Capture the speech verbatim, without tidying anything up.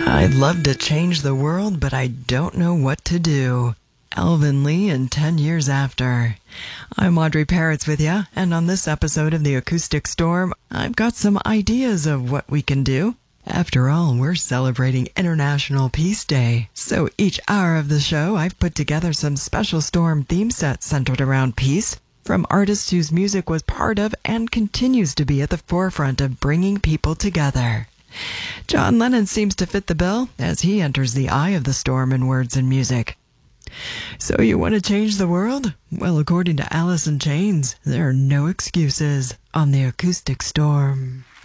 I'd love to change the world, but I don't know what to do. Alvin Lee in ten years After. I'm Audrey Parrots with you, and on this episode of The Acoustic Storm, I've got some ideas of what we can do. After all, we're celebrating International Peace Day, so each hour of the show I've put together some special Storm theme sets centered around peace, from artists whose music was part of and continues to be at the forefront of bringing people together. John Lennon seems to fit the bill as he enters the eye of the storm in words and music. So you want to change the world? Well, according to Alice in Chains, there are no excuses on The Acoustic Storm.